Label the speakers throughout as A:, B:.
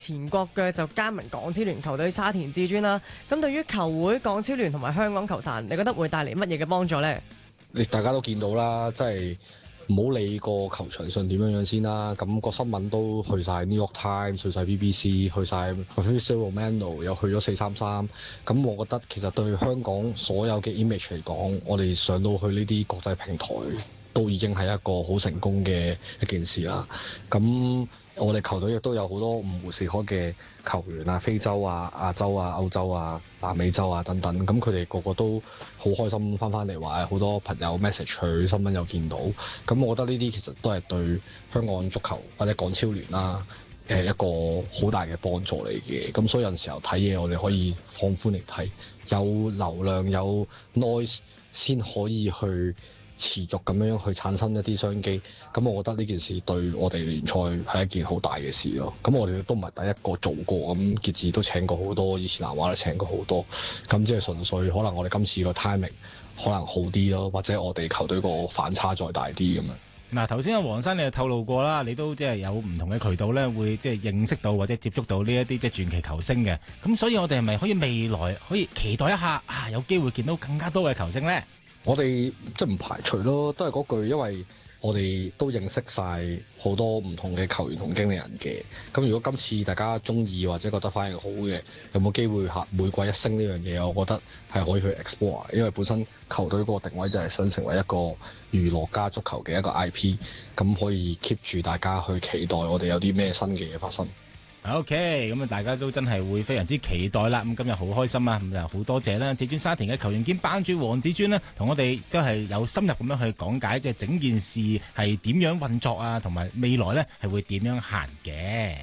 A: 前國腳就加盟港超聯球隊沙田至尊啦。咁對於球會、港超聯同埋香港球壇，你覺得會帶嚟乜嘢嘅幫助呢？
B: 你大家都見到啦，即係唔好理個球場上點樣先啦。咁個新聞都去晒 New York Times，去晒 BBC， 去晒 Fabrizio Romano， 又去咗433。咁我覺得其實對香港所有嘅 image 嚟講，我哋上到去呢啲國際平台都已經係一個好成功嘅一件事啦。咁我哋球隊亦都有好多五湖四海嘅球員啊，非洲啊、亞洲啊、歐洲啊、南美洲啊等等，咁佢哋個個都好開心翻嚟話，好多朋友 message 佢，新聞有見到，咁我覺得呢啲其實都係對香港足球或者港超聯啦，一個好大嘅幫助嚟嘅。咁所以有陣時候睇嘢，我哋可以放寬嚟睇，有流量有 noise 先可以去持續咁樣去產生一啲商機，咁我覺得呢件事對我哋聯賽係一件好大嘅事咯。咁我哋都唔係第一個做過，咁傑志都請過好多，以前南華都請過好多，咁即係純粹可能我哋今次個 timing 可能好啲咯，或者我哋球隊個反差再大啲咁樣。
C: 嗱，頭先阿黃生你就透露過啦，你都即係有唔同嘅渠道咧，會即係認識到或者接觸到呢一啲即係傳奇球星嘅。咁所以我哋係咪可以未來可以期待一下啊？有機會見到更加多嘅球星咧？
B: 我哋即係唔排除咯，都係嗰句，因為我哋都認識晒好多唔同嘅球員同經理人嘅。咁如果今次大家中意或者覺得反應好嘅，有冇機會每季一升呢樣嘢？我覺得係可以去 explore， 因為本身球隊嗰個定位就係想成為一個娛樂加足球嘅一個 IP， 咁可以 keep 住大家去期待我哋有啲咩新嘅嘢發生。
C: OK， 咁啊，大家都真係會非常之期待啦。咁今日好開心啊，咁就好多謝啦，至尊沙田嘅球員兼班主黃子尊呢，同我哋都係有深入咁樣去講解，即係整件事係點樣運作啊，同埋未來呢係會點樣行嘅。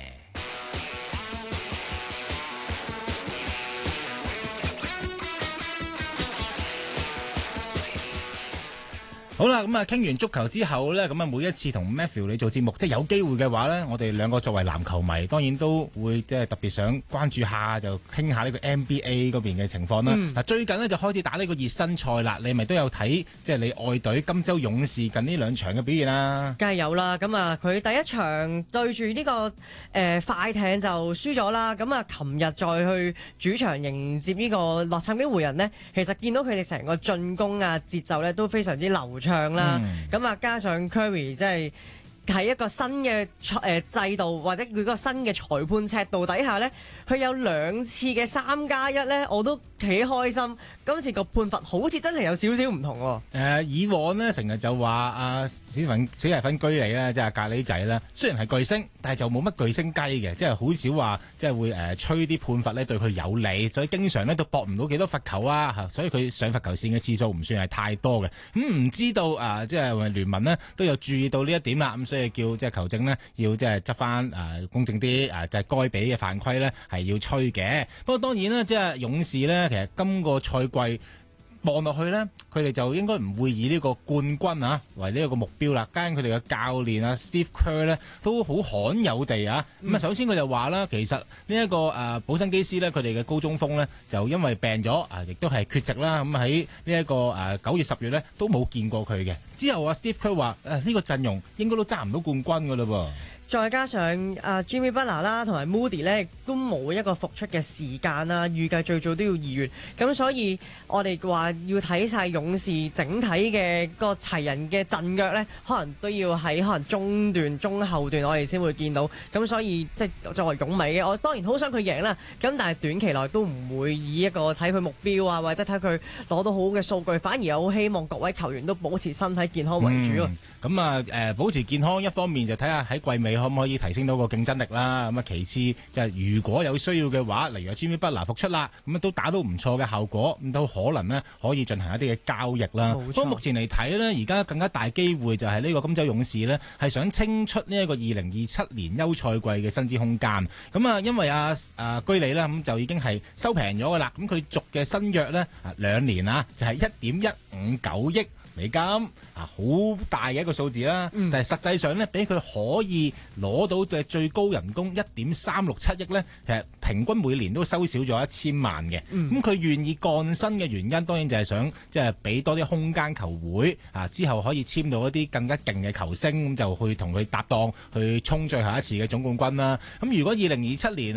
C: 好啦，咁啊，傾完足球之後呢，咁啊，每一次同 Matthew 你做節目，即係有機會嘅話呢，我哋兩個作為籃球迷，當然都會即係特別想關注下，就傾下呢個 NBA 嗰邊嘅情況啦。嗱，最近呢就開始打呢個熱身賽啦，你咪都有睇，即係你愛隊金州勇士近呢兩場嘅表現啦？
A: 梗係有啦，咁啊，佢第一場對住呢個快艇就輸咗啦。咁啊，琴日再去主場迎接呢個洛杉磯湖人呢，其實見到佢哋成個進攻啊節奏咧都非常之流暢啦，咁啊加上 Curry 即係喺一個新嘅制度或者佢個新嘅裁判尺度底下呢，佢有2次嘅3+1呢，我都幾開心。今次個判罰好似真係有少少唔同喎。
C: 以往呢，成日就話阿史提芬居里咧，即係格里仔咧，雖然係巨星，但係就冇乜巨星雞嘅，即係好少話即係會吹啲判罰咧對佢有利，所以經常咧都搏唔到幾多罰球啊，所以佢上罰球線嘅次數唔算係太多嘅。唔知道即係聯盟呢都有注意到呢一點啦，咁所以叫即係球證呢要即係執翻公正啲，就係該俾嘅犯規呢係要吹嘅。不過當然啦，即係勇士呢，其實今個賽季望落去呢，佢哋就應該唔會以呢個冠軍啊為呢一個目標啦。加上佢哋嘅教練啊 Steve Kerr 呢都好罕有地啊。咁首先佢就話啦，其實呢一個保辛基斯呢，佢哋嘅高中鋒呢，就因為病咗亦都係缺席啦。咁喺呢一個9月10月呢，都冇見過佢嘅。之後Steve Kerr 話呢個陣容應該都爭唔到冠軍㗎嘞噃。
A: 再加上Jimmy Butler 啦，同埋 Moody 咧，都冇一個復出嘅時間啦，預計最早都要2月。咁所以我哋話要睇晒勇士整體嘅個齊人嘅陣腳咧，可能都要喺可能中段、中後段我哋先會見到。咁所以即係作為勇迷嘅，我當然好想佢贏啦。咁但係短期內都唔會以一個睇佢目標啊，或者睇佢攞到好嘅數據，反而好希望各位球員都保持身體健康為主。
C: 咁保持健康一方面就睇下喺季尾可唔可以提升到個競爭力啦？咁其次就係如果有需要嘅話，例如Jimmy Butler復出啦，咁都打到唔錯嘅效果，咁都可能呢可以進行一啲嘅交易啦。不過目前嚟睇呢，而家更加大機會就係呢個金州勇士呢係想清出呢一個2027年休賽季嘅薪資空間。咁因為居里呢咁就已經係收平咗噶啦，咁佢續嘅新約呢2年就係1.159億美金啊，好大嘅一個數字啦。但係實際上咧，俾佢可以攞到嘅最高人工1.367億咧，其實平均每年都收少咗1000萬嘅。咁佢願意降薪嘅原因，當然就係想即係俾多啲空間球會啊，之後可以簽到一啲更加勁嘅球星，咁就去同佢搭檔去衝最後一次嘅總冠軍啦。咁如果2027年